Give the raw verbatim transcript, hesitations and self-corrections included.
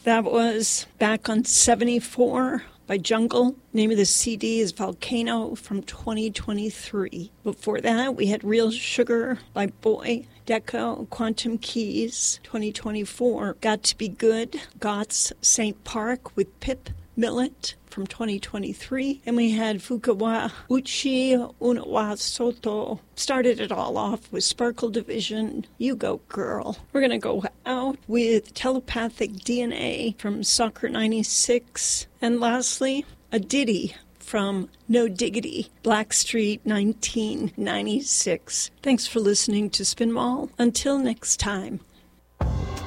That was Back on seventy-four by Jungle. Name of the C D is Volcano from twenty twenty-three. Before that, we had Real Sugar by Boy Deco, Quantum Keys, twenty twenty-four. Got to Be Good, Gott's Saint Park with Pip Millet from twenty twenty-three. And we had Fukawa Uchi Unawa Soto. Started it all off with Sparkle Division, You Go Girl. We're going to go out with Telepathic D N A from Soccer ninety-six. And lastly, a ditty from No Diggity, Blackstreet nineteen ninety-six. Thanks for listening to Spin Mall. Until next time.